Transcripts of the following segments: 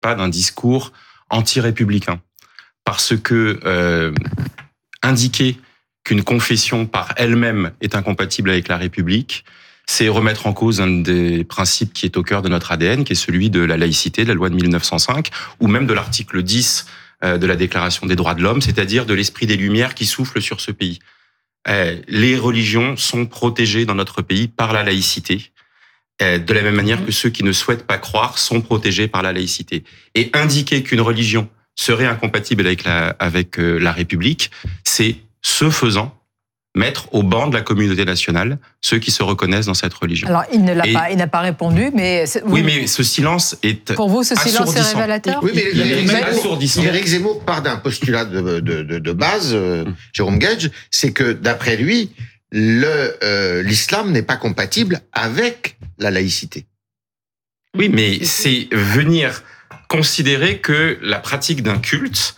pas d'un discours anti-républicain. Parce que indiquer qu'une confession par elle-même est incompatible avec la République, c'est remettre en cause un des principes qui est au cœur de notre ADN, qui est celui de la laïcité, de la loi de 1905, ou même de l'article 10 de la Déclaration des droits de l'homme, c'est-à-dire de l'esprit des Lumières qui souffle sur ce pays. Les religions sont protégées dans notre pays par la laïcité, de la même manière que ceux qui ne souhaitent pas croire sont protégés par la laïcité. Et indiquer qu'une religion serait incompatible avec la République, c'est, ce faisant, mettre au banc de la communauté nationale ceux qui se reconnaissent dans cette religion. Alors, il n'a pas répondu, mais... Oui, mais ce silence est pour vous, ce silence est révélateur? Oui, mais assourdissant. Éric Zemmour part d'un postulat de base, Jérôme Guedj, c'est que, d'après lui, l'islam n'est pas compatible avec la laïcité. Oui, mais c'est venir considérer que la pratique d'un culte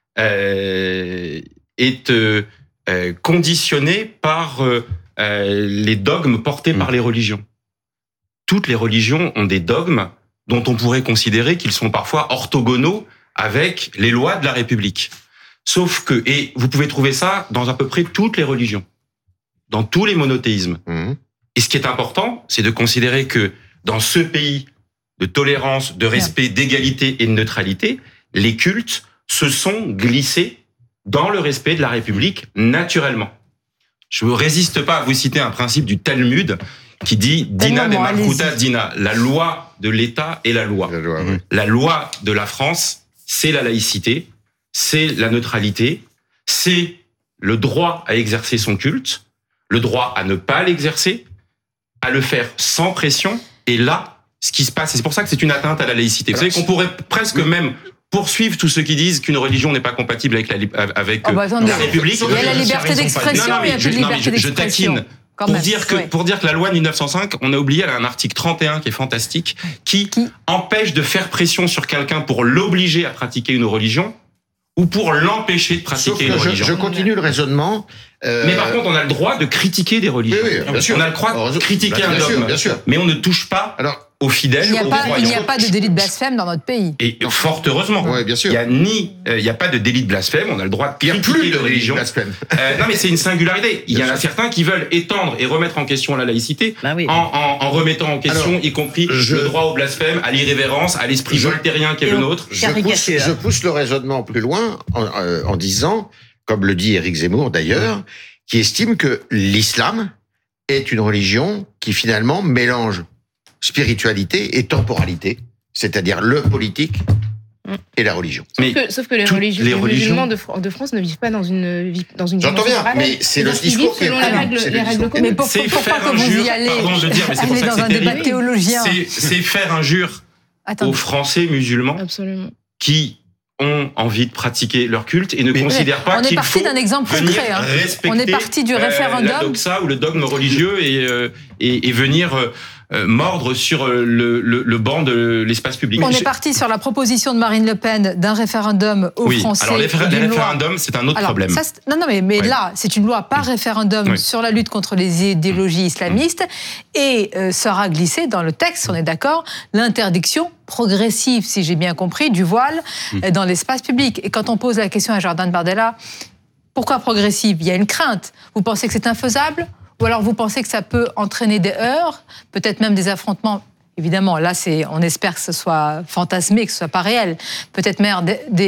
est conditionnée par les dogmes portés par les religions. Toutes les religions ont des dogmes dont on pourrait considérer qu'ils sont parfois orthogonaux avec les lois de la République. Sauf que, et vous pouvez trouver ça dans à peu près toutes les religions, dans tous les monothéismes. Et ce qui est important, c'est de considérer que dans ce pays de tolérance, de respect, d'égalité et de neutralité, les cultes se sont glissés dans le respect de la République naturellement. Je ne résiste pas à vous citer un principe du Talmud qui dit « Dina de Malkuta Dina », la loi de l'État est la loi. La loi de la France, c'est la laïcité, c'est la neutralité, c'est le droit à exercer son culte, le droit à ne pas l'exercer, à le faire sans pression, et là, ce qui se passe, et c'est pour ça que c'est une atteinte à la laïcité. Vous savez qu'on pourrait presque même poursuivre tous ceux qui disent qu'une religion n'est pas compatible avec la République. Il y a la liberté d'expression, il y a plus de liberté d'expression. Je taquine. Pour dire que la loi de 1905, on a oublié, elle a un article 31 qui est fantastique, qui empêche de faire pression sur quelqu'un pour l'obliger à pratiquer une religion ou pour l'empêcher de pratiquer une religion. Je continue le raisonnement. Mais par contre, on a le droit de critiquer des religions. Oui, bien sûr. On a le droit de critiquer un dogme. Mais on ne touche pas aux fidèles, il n'y a pas de délit de blasphème dans notre pays. Et fort heureusement. Oui, bien sûr. Il y a pas de délit de blasphème. On a le droit de critiquer les religions. Non, mais c'est une singularité. Il y en a certains qui veulent étendre et remettre en question la laïcité en remettant en question, y compris le droit au blasphème, à l'irrévérence, à l'esprit voltairien qui est le nôtre. Je pousse le raisonnement plus loin en disant, comme le dit Éric Zemmour d'ailleurs, qui estime que l'islam est une religion qui finalement mélange spiritualité et temporalité, c'est-à-dire le politique et la religion. Sauf que les musulmans de France ne vivent pas dans une J'entends bien, mais c'est le discours qui est les règles communes. Mais pourquoi que vous y allez dans un débat théologien? C'est faire injure aux Français musulmans qui ont envie de pratiquer leur culte et ne considèrent pas qu'il faut d'un exemple concret. Respecter on est parti du référendum, la doxa ou le dogme religieux et venir mordre sur le banc de l'espace public. On est parti sur la proposition de Marine Le Pen d'un référendum aux Français. Alors les référendums, c'est un autre problème. Mais là, c'est une loi par référendum sur la lutte contre les idéologies islamistes et sera glissée dans le texte, on est d'accord, l'interdiction progressive, si j'ai bien compris, du voile dans l'espace public. Et quand on pose la question à Jordan Bardella, pourquoi progressive? Il y a une crainte. Vous pensez que c'est infaisable? Ou alors vous pensez que ça peut entraîner des heurts, peut-être même des affrontements? Évidemment, là, on espère que ce soit fantasmé, que ce soit pas réel. Peut-être même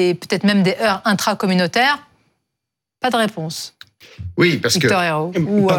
des heurts intracommunautaires. Pas de réponse. Oui, parce Victor Ayrault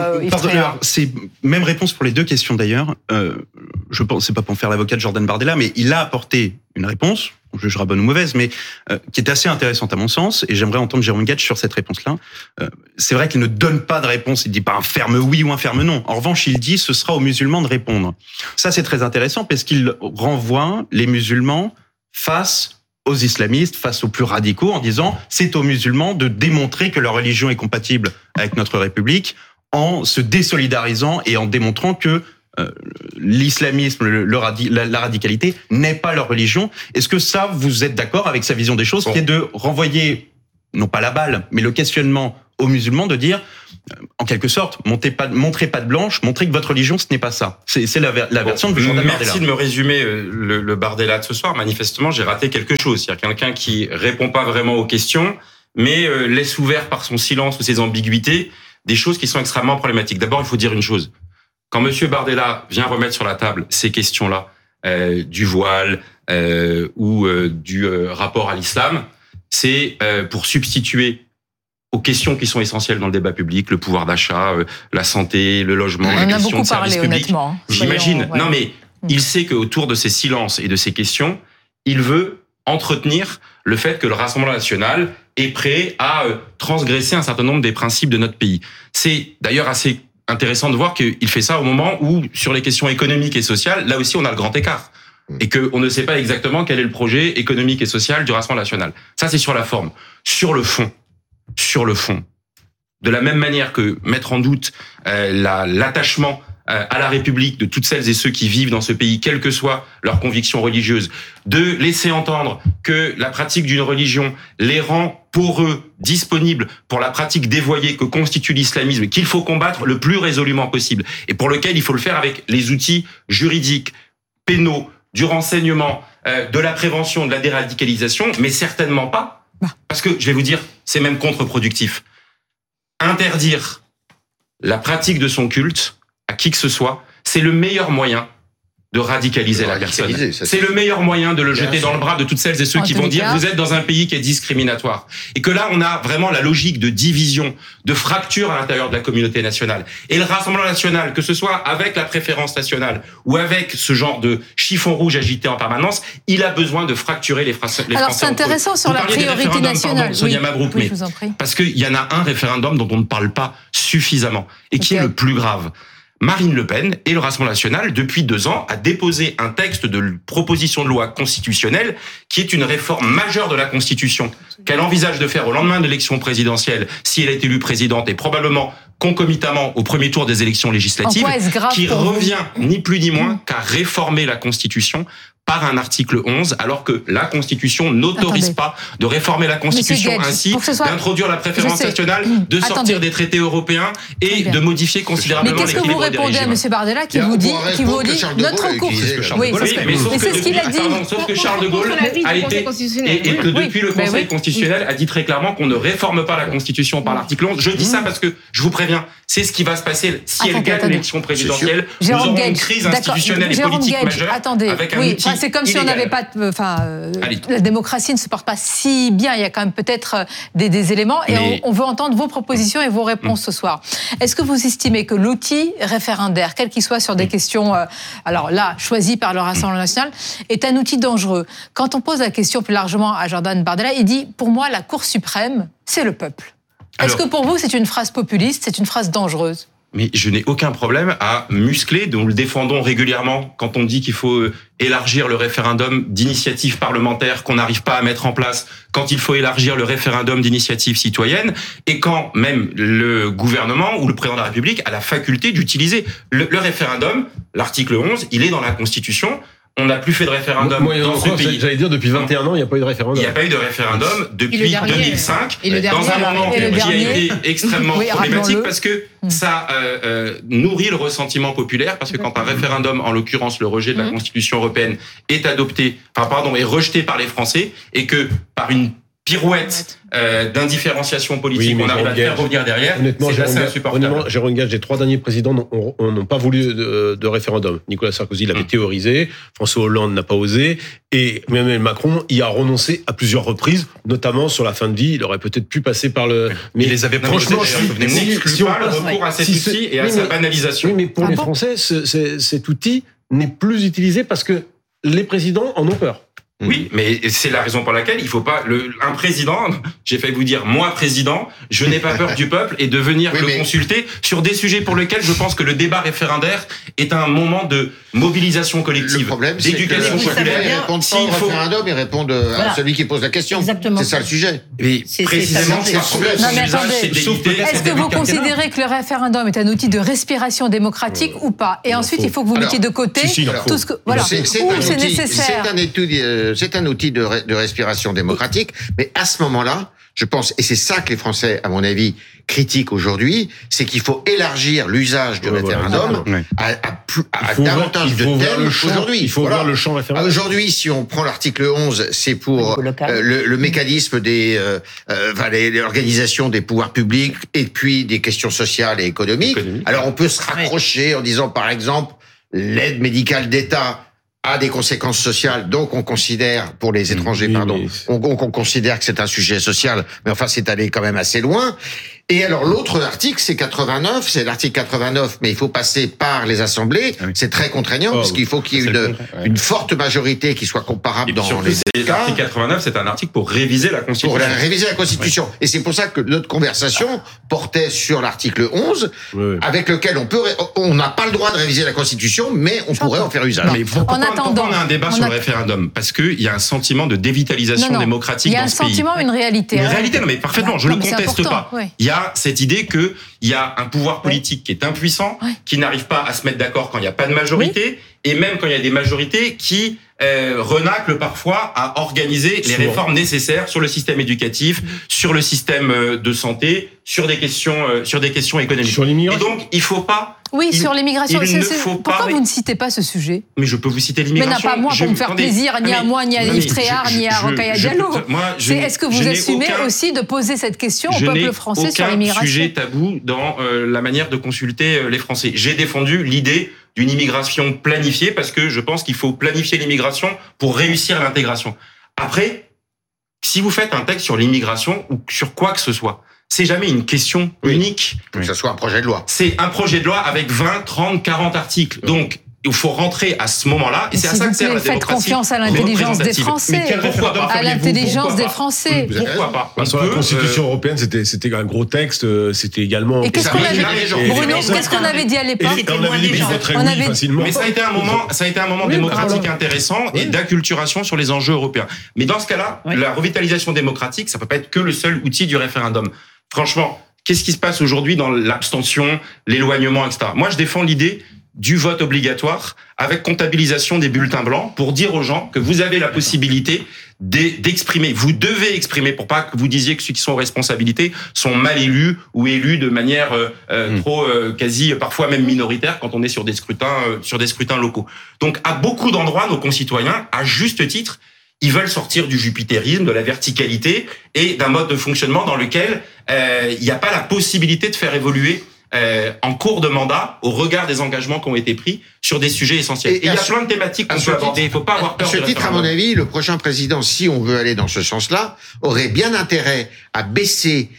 c'est même réponse pour les deux questions d'ailleurs. Je pense, c'est pas pour faire l'avocat de Jordan Bardella, mais il a apporté une réponse, on jugera bonne ou mauvaise, mais qui est assez intéressante à mon sens, et j'aimerais entendre Jérôme Guedj sur cette réponse-là. C'est vrai qu'il ne donne pas de réponse, il dit pas un ferme oui ou un ferme non. En revanche, il dit ce sera aux musulmans de répondre. Ça, c'est très intéressant parce qu'il renvoie les musulmans face aux islamistes, face aux plus radicaux, en disant c'est aux musulmans de démontrer que leur religion est compatible avec notre République en se désolidarisant et en démontrant que l'islamisme, la radicalité n'est pas leur religion. Est-ce que ça, vous êtes d'accord avec sa vision des choses, qui est de renvoyer non pas la balle, mais le questionnement aux musulmans de dire, en quelque sorte, montrez pas de blanche, montrez que votre religion, ce n'est pas ça. C'est la version de Jordan Bardella. Merci de me résumer le Bardella de ce soir. Manifestement, j'ai raté quelque chose. Il y a quelqu'un qui répond pas vraiment aux questions, mais laisse ouvert par son silence ou ses ambiguïtés des choses qui sont extrêmement problématiques. D'abord, il faut dire une chose. Quand Monsieur Bardella vient remettre sur la table ces questions-là, du voile ou du rapport à l'islam, c'est pour substituer aux questions qui sont essentielles dans le débat public, le pouvoir d'achat, la santé, le logement, les questions de service public. Honnêtement. J'imagine. Ouais. Non, mais il sait qu'autour de ces silences et de ces questions, il veut entretenir le fait que le Rassemblement national est prêt à transgresser un certain nombre des principes de notre pays. C'est d'ailleurs assez intéressant de voir qu'il fait ça au moment où, sur les questions économiques et sociales, là aussi, on a le grand écart. Et qu'on ne sait pas exactement quel est le projet économique et social du Rassemblement national. Ça, c'est sur la forme. Sur le fond, de la même manière que mettre en doute l'attachement à la République de toutes celles et ceux qui vivent dans ce pays, quelles que soient leurs convictions religieuses, de laisser entendre que la pratique d'une religion les rend poreux, disponibles pour la pratique dévoyée que constitue l'islamisme, qu'il faut combattre le plus résolument possible, et pour lequel il faut le faire avec les outils juridiques, pénaux, du renseignement, de la prévention, de la déradicalisation, mais certainement pas, parce que, je vais vous dire, c'est même contre-productif. Interdire la pratique de son culte à qui que ce soit, c'est le meilleur moyen de radicaliser la personne. C'est le meilleur moyen de le jeter dans le bras de toutes celles et ceux qui vont dire vous êtes dans un pays qui est discriminatoire. Et que là, on a vraiment la logique de division, de fracture à l'intérieur de la communauté nationale. Et le Rassemblement national, que ce soit avec la préférence nationale ou avec ce genre de chiffon rouge agité en permanence, il a besoin de fracturer les Français. Alors c'est intéressant sur la priorité nationale. Sonia Mabrouk, oui, je vous en prie. Parce qu'il y en a un référendum dont on ne parle pas suffisamment et qui est le plus grave. Marine Le Pen et le Rassemblement national, depuis 2 ans, a déposé un texte de proposition de loi constitutionnelle qui est une réforme majeure de la Constitution qu'elle envisage de faire au lendemain de l'élection présidentielle si elle est élue présidente et probablement concomitamment au premier tour des élections législatives, qui revient ni plus ni moins qu'à réformer la Constitution par un article 11, alors que la Constitution n'autorise pas de réformer la Constitution, Gage, ainsi d'introduire la préférence nationale, de sortir des traités européens et de modifier considérablement l'équilibre des régimes. Mais qu'est-ce que vous répondez à M. Bardella qui vous dit notre cours? Oui, mais c'est ce qu'il a dit. Sauf que Charles de Gaulle a été, et que depuis le Conseil constitutionnel a dit très clairement qu'on ne réforme pas la Constitution par l'article 11. Je dis ça parce que, je vous préviens, c'est ce qui va se passer si elle gagne l'élection présidentielle. Nous aurons une crise institutionnelle et politique majeure avec un outil. C'est comme si on n'avait pas... la démocratie ne se porte pas si bien. Il y a quand même peut-être des éléments. Et on veut entendre vos propositions et vos réponses ce soir. Est-ce que vous estimez que l'outil référendaire, quel qu'il soit sur des questions, alors là, choisies par le Rassemblement national, est un outil dangereux? Quand on pose la question plus largement à Jordan Bardella, il dit, pour moi, la Cour suprême, c'est le peuple. Est-ce que pour vous, c'est une phrase populiste, c'est une phrase dangereuse? Mais je n'ai aucun problème à muscler, nous le défendons régulièrement quand on dit qu'il faut élargir le référendum d'initiative parlementaire qu'on n'arrive pas à mettre en place, quand il faut élargir le référendum d'initiative citoyenne, et quand même le gouvernement ou le président de la République a la faculté d'utiliser le référendum. L'article 11, il est dans la Constitution. On n'a plus fait de référendum dans ce pays. J'allais dire, depuis 21 ans, il n'y a pas eu de référendum. Il n'y a pas eu de référendum depuis 2005, dans un moment qui a été extrêmement problématique parce que ça nourrit le ressentiment populaire, parce que quand un référendum, en l'occurrence le rejet de la Constitution européenne, est est rejeté par les Français, et que par une pirouette d'indifférenciation politique, on arrive à faire revenir derrière. Honnêtement, Jérôme Gage, les 3 derniers présidents n'ont pas voulu de référendum. Nicolas Sarkozy l'avait théorisé, François Hollande n'a pas osé, et Emmanuel Macron y a renoncé à plusieurs reprises, notamment sur la fin de vie. Il aurait peut-être pu passer par le... Mais il les avait franchement, si on pas le recours à cet outil et à sa banalisation. Oui, mais pour les Français, cet outil n'est plus utilisé parce que les présidents en ont peur. Oui, mais c'est la raison pour laquelle il faut pas un président. J'ai failli vous dire, moi président, je n'ai pas peur du peuple et de venir consulter sur des sujets pour lesquels je pense que le débat référendaire est un moment de mobilisation collective, le problème, d'éducation populaire. Ils répondent pas au référendum, ils répondent à celui qui pose la question. Exactement. C'est ça le sujet. Et précisément, c'est est-ce que vous considérez que le référendum est un outil de respiration démocratique ou pas? Et ensuite, il faut que vous mettiez de côté tout ce que c'est nécessaire. C'est un outil de respiration démocratique, mais à ce moment-là, je pense, et c'est ça que les Français, à mon avis, critiquent aujourd'hui, c'est qu'il faut élargir l'usage du référendum à davantage de thèmes aujourd'hui. Il faut ouvrir le champ référendum. Aujourd'hui, si on prend l'article 11, c'est pour le mécanisme des l'organisation des pouvoirs publics et puis des questions sociales et économiques. Alors on peut se raccrocher en disant, par exemple, l'aide médicale d'État a des conséquences sociales, donc on considère, pour les étrangers, on considère que c'est un sujet social, mais enfin c'est allé quand même assez loin. Et alors l'autre article, c'est 89, c'est l'article 89, mais il faut passer par les assemblées, c'est très contraignant, parce qu'il faut qu'il y ait une forte majorité qui soit comparable dans les cas. L'article 89, c'est un article pour réviser la Constitution. Pour réviser la Constitution. Et c'est pour ça que notre conversation portait sur l'article 11, avec lequel on n'a pas le droit de réviser la Constitution, mais on pourrait en faire usage. Mais pourquoi on a un débat sur le référenum? Parce qu'il y a un sentiment de dévitalisation démocratique dans ce pays. Il y a un sentiment, une réalité. Une réalité, non mais parfaitement, je ne le conteste pas. Oui. Il y a cette idée qu'il y a un pouvoir politique qui est impuissant, qui n'arrive pas à se mettre d'accord quand il n'y a pas de majorité, et même quand il y a des majorités qui renaclent parfois à organiser les réformes nécessaires sur le système éducatif, sur le système de santé, sur des questions économiques. Sur l'immigration. Et donc, il faut pas. Sur l'immigration. Pourquoi vous ne citez pas ce sujet? Mais je peux vous citer l'immigration. Mais n'a pas moi pour me faire plaisir, ni à moi, ni à Yves Tréhard, ni à Rokhaya Diallo. Est-ce que vous assumez aussi de poser cette question au peuple français sur l'immigration? Je n'ai aucun sujet tabou dans la manière de consulter les Français. J'ai défendu l'idée d'une immigration planifiée parce que je pense qu'il faut planifier l'immigration pour réussir l'intégration. Après, si vous faites un texte sur l'immigration ou sur quoi que ce soit, c'est jamais une question unique. Que ce soit un projet de loi. C'est un projet de loi avec 20, 30, 40 articles. Donc, il faut rentrer à ce moment-là, et c'est à ça que sert la démocratie. Faites confiance à l'intelligence des Français. À l'intelligence des Français. Pourquoi pas? Sur la Constitution européenne, c'était un gros texte, c'était également... Et qu'est-ce qu'on avait, Bruno, qu'est-ce qu'on avait dit à l'époque? On avait dit très facilement. Mais ça a été un moment démocratique intéressant et d'acculturation sur les enjeux européens. Mais dans ce cas-là, la revitalisation démocratique, ça peut pas être que le seul outil du référendum. Franchement, qu'est-ce qui se passe aujourd'hui dans l'abstention, l'éloignement, etc. Moi, je défends l'idée du vote obligatoire avec comptabilisation des bulletins blancs pour dire aux gens que vous avez la possibilité d'exprimer. Vous devez exprimer pour pas que vous disiez que ceux qui sont aux responsabilités sont mal élus ou élus de manière trop quasi parfois même minoritaire quand on est sur des scrutins locaux. Donc à beaucoup d'endroits, nos concitoyens, à juste titre, ils veulent sortir du jupitérisme, de la verticalité et d'un mode de fonctionnement dans lequel il n'y a pas la possibilité de faire évoluer en cours de mandat, au regard des engagements qui ont été pris sur des sujets essentiels. Et il y a plein de thématiques qu'on peut aborder. Il ne faut pas avoir peur. À ce titre, à mon avis, le prochain président, si on veut aller dans ce sens-là, aurait bien intérêt à baisser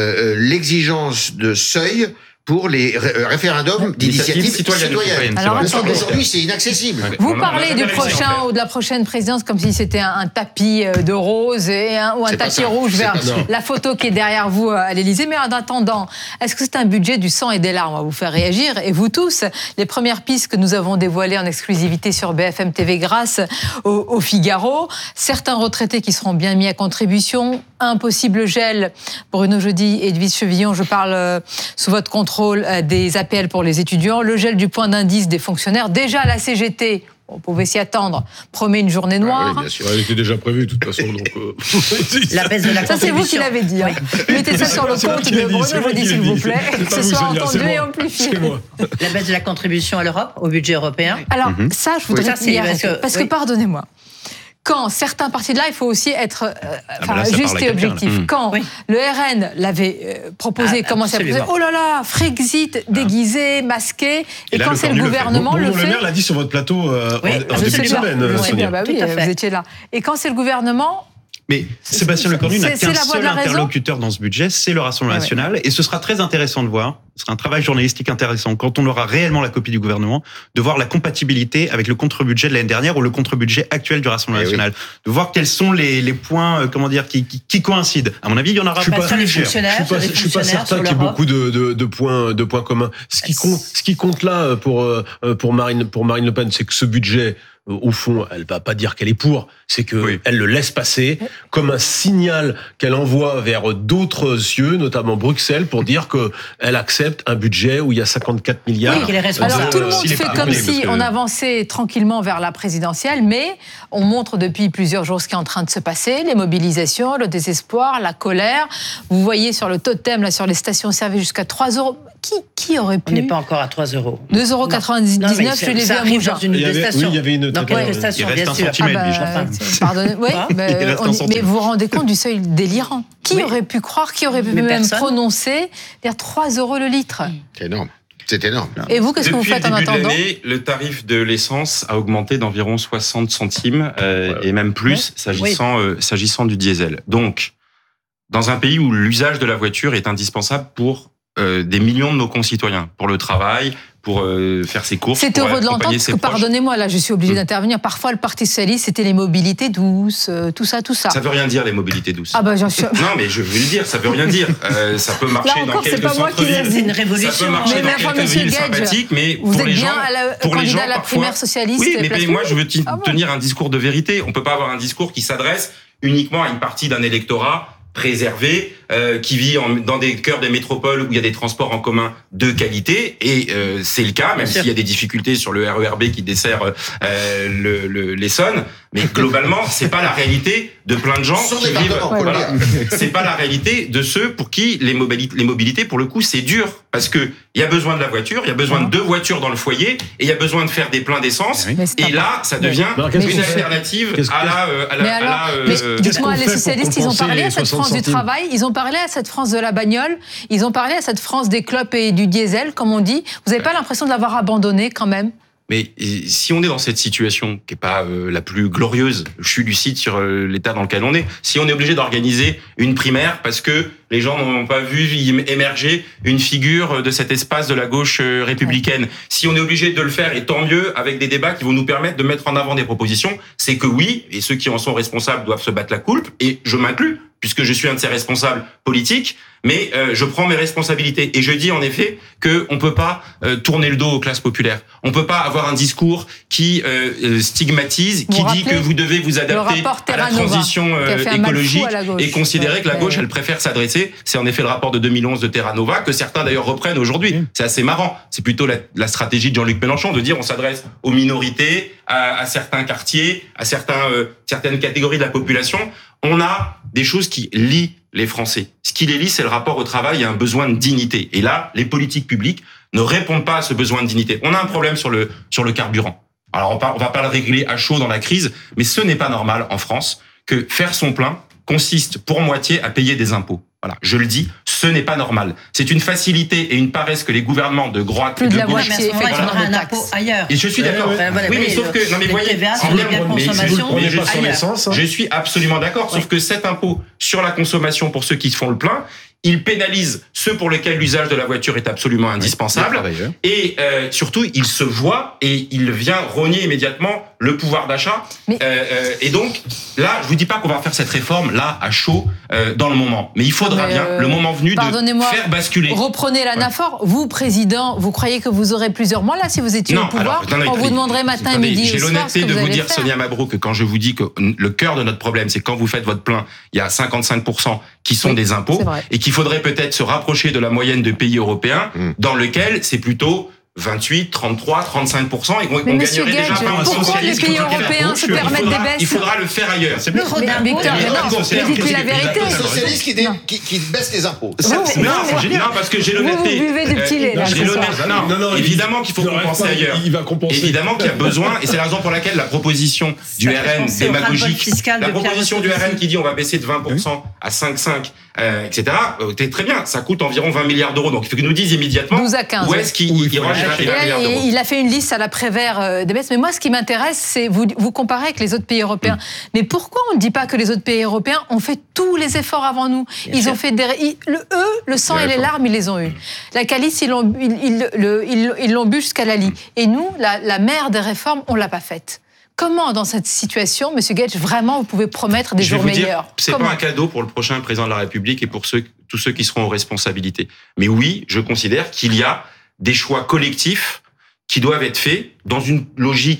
l'exigence de seuil pour les référendums d'initiative citoyenne. Alors, aujourd'hui, c'est inaccessible. Vous parlez du prochain ou de la prochaine présidence comme si c'était un tapis de rose ou un tapis rouge vers la photo qui est derrière vous à l'Élysée. Mais en attendant, est-ce que c'est un budget du sang et des larmes? On va vous faire réagir. Et vous tous, les premières pistes que nous avons dévoilées en exclusivité sur BFM TV grâce au Figaro. Certains retraités qui seront bien mis à contribution. Un possible gel. Bruno Jeudi et Edwige Chevillon, je parle sous votre contrôle des APL pour les étudiants, le gel du point d'indice des fonctionnaires. Déjà, la CGT, on pouvait s'y attendre, promet une journée noire. Oui, bien sûr. Elle était déjà prévue, de toute façon. Donc, la baisse de la ça, c'est vous qui l'avez dit. Hein. Mettez ça sur le compte de Bruno Jeudi, s'il vous plaît. Que ce soit entendu et amplifié. La baisse de la contribution à l'Europe, au budget européen. Alors, ça, je voudrais y arrêter. Parce que, pardonnez-moi, quand certains partis de là, il faut aussi être juste et objectif. Quand le RN l'avait proposé, commençait à proposer, oh là là, Frexit déguisé, masqué, et quand c'est le gouvernement le fait... Le maire l'a dit sur votre plateau en début de semaine, Sonia. Bah oui, vous étiez là. Et quand c'est le gouvernement... Mais Sébastien Lecornu n'a qu'un seul interlocuteur dans ce budget, c'est le Rassemblement national. Et ce sera très intéressant de voir, ce sera un travail journalistique intéressant, quand on aura réellement la copie du gouvernement, de voir la compatibilité avec le contre-budget de l'année dernière ou le contre-budget actuel du Rassemblement national. De voir quels sont les points, qui coïncident. À mon avis, il y en aura pas plusieurs. Je suis pas certain qu'il y ait beaucoup de points communs. Ce qui compte là pour Marine Le Pen, c'est que ce budget au fond, elle va pas dire qu'elle est pour, c'est que elle le laisse passer comme un signal qu'elle envoie vers d'autres cieux, notamment Bruxelles, pour dire que elle accepte un budget où il y a 54 milliards. Oui, qu'elle est responsable. Alors tout le monde fait comme si on avançait tranquillement vers la présidentielle, mais on montre depuis plusieurs jours ce qui est en train de se passer, les mobilisations, le désespoir, la colère. Vous voyez sur le totem, là, sur les stations-service jusqu'à 3 €. Qui aurait pu... On n'est pas encore à 3 €. 2,99 €, je l'ai vu à Mougins. Dans une de stations. Oui, il y avait une... Dans quelques stations, il reste bien un sûr. centimètre, Pardonnez, oui, mais vous vous rendez compte du seuil délirant. Qui aurait pu croire, qui aurait pu même prononcer, dire 3 € le litre? C'est énorme. C'est énorme. Et vous, qu'est-ce que vous faites en attendant? Depuis le début de l'année, le tarif de l'essence a augmenté d'environ 60 centimes, et même plus, s'agissant du diesel. Donc, dans un pays où l'usage de la voiture est indispensable pour des millions de nos concitoyens, pour le travail, pour faire ses courses. C'est heureux de l'entendre, parce que pardonnez-moi, là, je suis obligée d'intervenir. Parfois, le Parti socialiste, c'était les mobilités douces, tout ça. Ça veut rien dire, les mobilités douces. Ah bah, j'en suis... Non, mais je veux le dire, ça veut rien dire. Ça peut marcher dans quelques centres-villes. C'est une révolution. Ça peut marcher dans quelques villes sympathiques, mais pour les gens, candidat à la primaire socialiste. Oui, mais moi, je veux tenir un discours de vérité. On peut pas avoir un discours qui s'adresse uniquement à une partie d'un électorat préservé, qui vit dans des cœurs des métropoles où il y a des transports en commun de qualité, et c'est le cas, même s'il y a des difficultés sur le RERB qui dessert l'Essonne, mais globalement, c'est pas la réalité de plein de gens qui vivent. Voilà. C'est pas la réalité de ceux pour qui les mobilités, pour le coup, c'est dur, parce que il y a besoin de la voiture, il y a besoin de 2 voitures dans le foyer, et il y a besoin de faire des pleins d'essence, et là, ça devient une alternative à la. Dites-moi, les socialistes, ils ont parlé à cette France du travail, ils ont parlé à cette France de la bagnole, ils ont parlé à cette France des clopes et du diesel, comme on dit. Vous n'avez pas l'impression de l'avoir abandonné quand même? Mais si on est dans cette situation qui est pas la plus glorieuse, je suis lucide sur l'état dans lequel on est. Si on est obligé d'organiser une primaire parce que les gens n'ont pas vu émerger une figure de cet espace de la gauche républicaine, si on est obligé de le faire, et tant mieux, avec des débats qui vont nous permettre de mettre en avant des propositions, c'est que oui, et ceux qui en sont responsables doivent se battre la coulpe, et je m'inclus, puisque je suis un de ces responsables politiques, mais je prends mes responsabilités. Et je dis en effet qu'on peut pas tourner le dos aux classes populaires. On peut pas avoir un discours qui stigmatise, qui dit que vous devez vous adapter à la transition écologique et considérer que la gauche, elle préfère s'adresser. C'est en effet le rapport de 2011 de Terra Nova, que certains d'ailleurs reprennent aujourd'hui. C'est assez marrant. C'est plutôt la stratégie de Jean-Luc Mélenchon de dire on s'adresse aux minorités, à certains quartiers, à certaines catégories de la population. On a des choses qui lient les Français. Ce qui les lie, c'est le rapport au travail et un besoin de dignité. Et là, les politiques publiques ne répondent pas à ce besoin de dignité. On a un problème sur le carburant. Alors, on va pas le régler à chaud dans la crise, mais ce n'est pas normal en France que faire son plein consiste pour moitié à payer des impôts. Voilà, je le dis, ce n'est pas normal. C'est une facilité et une paresse que les gouvernements de droite et de gauche... Mais à ce moment-là, il faudra un impôt ailleurs. Et je suis d'accord. Oui, mais sauf que... Non, mais voyez... Je suis absolument d'accord, sauf que cet impôt sur la consommation pour ceux qui font le plein, il pénalise ceux pour lesquels l'usage de la voiture est absolument indispensable. Et surtout, il se voit et il vient rogner immédiatement le pouvoir d'achat. Et donc, là, je vous dis pas qu'on va faire cette réforme, là, à chaud, dans le moment. Mais il faudra bien, le moment venu, de faire basculer. Reprenez l'anaphore. Vous, président, vous croyez que vous aurez plusieurs mois, là, si vous étiez au pouvoir? On vous demanderait matin et midi. J'ai l'honnêteté de vous dire, Sonia Mabrouk, que quand je vous dis que le cœur de notre problème, c'est quand vous faites votre plein, il y a 55% qui sont des impôts, et qu'il faudrait peut-être se rapprocher de la moyenne de pays européens, dans lequel c'est plutôt 28, 33, 35%, et on gagnerait déjà pas un socialiste. Pourquoi les pays européens se permettent des baisses? Il faudra le faire ailleurs. C'est bien. Victor, dites la vérité. Un socialiste qui baisse les impôts. Non, parce que j'ai l'honnêteté. Vous buvez du petit lait, là. Non, évidemment qu'il faut compenser ailleurs. Il va compenser. Évidemment qu'il y a besoin, et c'est la raison pour laquelle la proposition du RN démagogique, la proposition du RN qui dit on va baisser de 20% à 5,5, etc., c'est très bien. Ça coûte environ 20 milliards d'euros. Donc il faut qu'ils nous disent immédiatement 12 à 15. où est-ce qu'ils iront chercher. Il a fait une liste à la Prévert des baisses. Mais moi, ce qui m'intéresse, c'est vous comparez avec les autres pays européens. Mais pourquoi on ne dit pas que les autres pays européens ont fait tous les efforts avant nous? Ils ont fait le sang et les larmes, ils les ont eu. La calice, ils l'ont bu jusqu'à la lie. Et nous, la mère des réformes, on l'a pas faite. Comment, dans cette situation, M. Gage, vraiment, vous pouvez promettre des jours meilleurs? C'est pas un cadeau pour le prochain président de la République et pour tous ceux qui seront aux responsabilités. Mais oui, je considère qu'il y a des choix collectifs qui doivent être faits dans une logique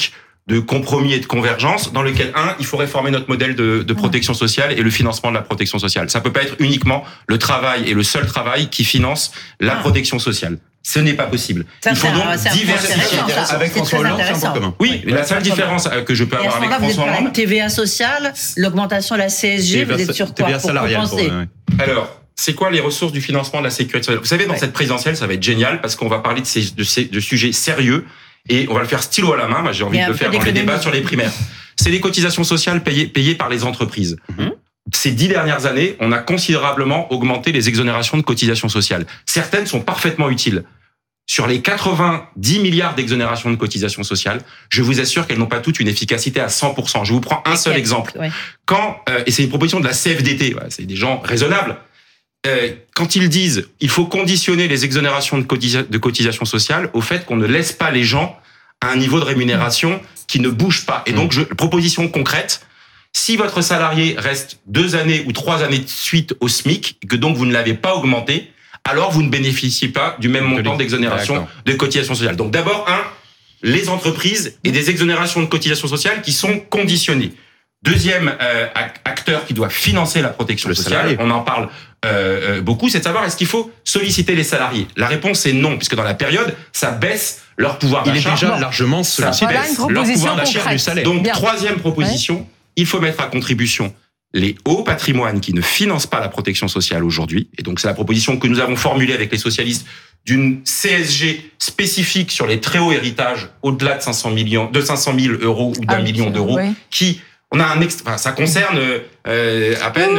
de compromis et de convergence dans lequel, il faut réformer notre modèle de protection sociale et le financement de la protection sociale. Ça peut pas être uniquement le travail et le seul travail qui finance la protection sociale. Ce n'est pas possible. Ça, il faut donc diversifier. Avec François Hollande, c'est un point commun. Oui, la seule différence que je peux avoir avec François Hollande... Vous êtes TVA sociale, l'augmentation de la CSG, vous êtes sur quoi TVA salariale. Alors, c'est quoi les ressources du financement de la sécurité sociale? Vous savez, dans cette présidentielle, ça va être génial parce qu'on va parler de sujets sérieux et on va le faire stylo à la main. Moi, j'ai envie de le faire dans les débats sur les primaires. C'est les cotisations sociales payées par les entreprises. Ces 10 dernières années, on a considérablement augmenté les exonérations de cotisations sociales. Certaines sont parfaitement utiles. Sur les 90 milliards d'exonérations de cotisations sociales, je vous assure qu'elles n'ont pas toutes une efficacité à 100%. Je vous prends un seul exemple. Et c'est une proposition de la CFDT, c'est des gens raisonnables. Quand ils disent il faut conditionner les exonérations de cotisations sociales au fait qu'on ne laisse pas les gens à un niveau de rémunération qui ne bouge pas. Et donc, proposition concrète, si votre salarié reste 2 années ou 3 années de suite au SMIC, et que donc vous ne l'avez pas augmenté, alors vous ne bénéficiez pas du même montant d'exonération de cotisations sociales. Donc d'abord, les entreprises et des exonérations de cotisations sociales qui sont conditionnées. Deuxième acteur qui doit financer la protection sociale, on en parle beaucoup, c'est de savoir est-ce qu'il faut solliciter les salariés. La réponse est non, puisque dans la période, ça baisse leur pouvoir d'achat. Il est déjà largement sollicité leur pouvoir d'achat du salaire. Donc troisième proposition, il faut mettre à contribution les hauts patrimoines qui ne financent pas la protection sociale aujourd'hui. Et donc c'est la proposition que nous avons formulée avec les socialistes d'une CSG spécifique sur les très hauts héritages au-delà de 500 000 euros ou d'1 million d'euros qui... ça concerne à peine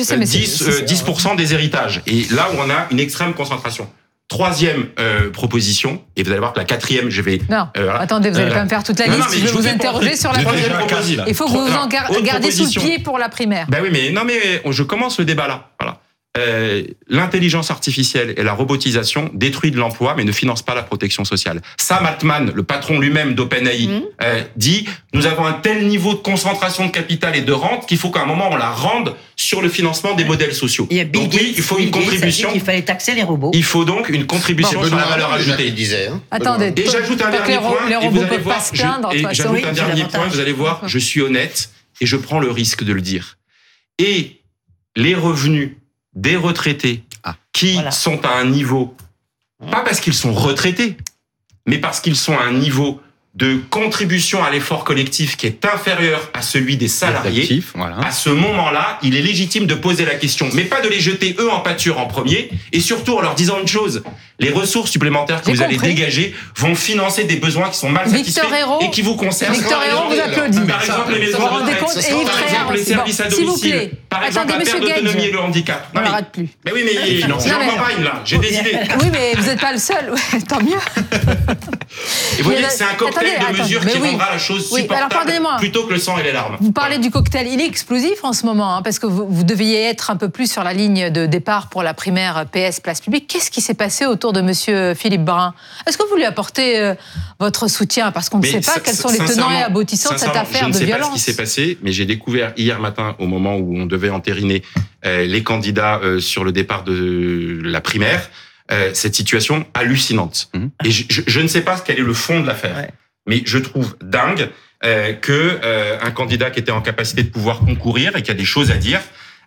10% des héritages. Et là où on a une extrême concentration. Troisième proposition, et vous allez voir que la quatrième, je vais... Non, attendez, vous n'allez pas me faire toute la liste, je vais vous interroger sur la première. Il faut que vous vous en gardiez sous le pied pour la primaire. Ben oui, mais je commence le débat là. Voilà. L'intelligence artificielle et la robotisation détruisent l'emploi mais ne financent pas la protection sociale. Sam Altman, le patron lui-même d'OpenAI, dit nous avons un tel niveau de concentration de capital et de rente qu'il faut qu'à un moment on la rende sur le financement des modèles sociaux. Donc oui, il faut une contribution. Il fallait taxer les robots. Il faut donc une contribution sur la valeur ajoutée. Attendez. Et j'ajoute un dernier point. Les robots peuvent pas se plaindre. J'ajoute un dernier point. Vous allez voir, je suis honnête et je prends le risque de le dire. Et les revenus des retraités qui sont à un niveau, pas parce qu'ils sont retraités, mais parce qu'ils sont à un niveau de contribution à l'effort collectif qui est inférieur à celui des salariés, à ce moment-là, il est légitime de poser la question, mais pas de les jeter eux en pâture en premier, et surtout en leur disant une chose, les ressources supplémentaires que vous allez dégager vont financer des besoins qui sont mal satisfaits et qui vous concernent. Victor Hérault vous applaudit. Par exemple, les maisons de retraite, par exemple, les services à domicile, par exemple, la perte d'autonomie et le handicap. On n'arrête plus. Mais oui, mais j'en campagne là, j'ai des idées. Oui, mais vous n'êtes pas le seul, tant mieux. Et vous voyez, c'est un cocktail de mesures qui rendra la chose supportable plutôt que le sang et les larmes. Vous parlez du cocktail, il est explosif en ce moment, parce que vous deviez être un peu plus sur la ligne de départ pour la primaire PS Place Publique. Qu'est-ce qui s'est passé autour de monsieur Philippe Brun? Est-ce que vous lui apportez votre soutien? Parce qu'on ne sait pas quels sont les tenants et aboutissants de cette affaire de violence. Je ne sais pas ce qui s'est passé, mais j'ai découvert hier matin, au moment où on devait entériner les candidats sur le départ de la primaire, cette situation hallucinante. Et je ne sais pas quel est le fond de l'affaire, mais je trouve dingue que un candidat qui était en capacité de pouvoir concourir et qui a des choses à dire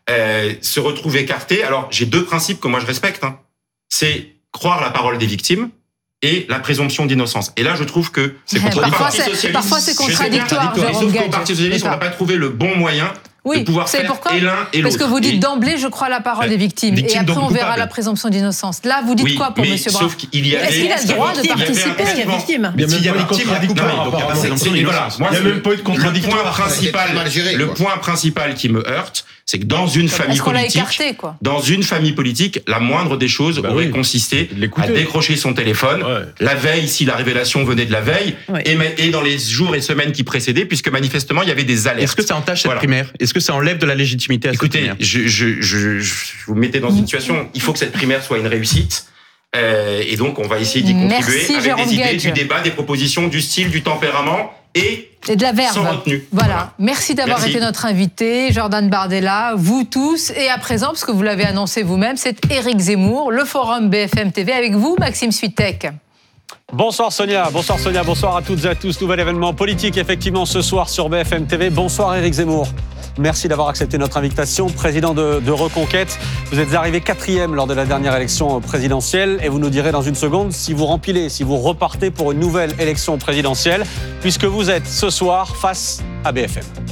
se retrouve écarté. Alors, j'ai 2 principes que moi je respecte. C'est croire la parole des victimes et la présomption d'innocence. Et là, je trouve que c'est contradictoire. Parfois, c'est contradictoire. Sauf qu'au Parti socialiste, on n'a pas trouvé le bon moyen de pouvoir faire et l'un et l'autre. Parce que vous dites d'emblée, je crois la parole des victimes. Et après, on verra la présomption d'innocence. Là, vous dites quoi pour M. Brun? Sauf qu'il y avait... Est-ce qu'il a le droit de participer? Est-ce qu'il y a victime? Il n'y a même pas de contradictoire. Il n'y a même pas eu de contradictoire. Le point principal qui me heurte, c'est que dans une famille politique, la moindre des choses aurait consisté à décrocher son téléphone la veille, si la révélation venait de la veille, et dans les jours et semaines qui précédaient, puisque manifestement il y avait des alertes. Est-ce que ça entache cette primaire? Est-ce que ça enlève de la légitimité à cette primaire? Écoutez, je vous mettez dans une situation, il faut que cette primaire soit une réussite. Et donc on va essayer d'y contribuer avec des idées, du débat, des propositions, du style, du tempérament et de la verve. Sans retenue. Voilà. Merci d'avoir été notre invité, Jordan Bardella, vous tous. Et à présent, parce que vous l'avez annoncé vous-même, c'est Éric Zemmour, le Forum BFM TV avec vous, Maxime Switek. Bonsoir Sonia, bonsoir à toutes et à tous. Nouvel événement politique effectivement ce soir sur BFM TV. Bonsoir Éric Zemmour. Merci d'avoir accepté notre invitation. Président de Reconquête, vous êtes arrivé 4e lors de la dernière élection présidentielle et vous nous direz dans une seconde si vous rempilez, si vous repartez pour une nouvelle élection présidentielle puisque vous êtes ce soir face à BFM.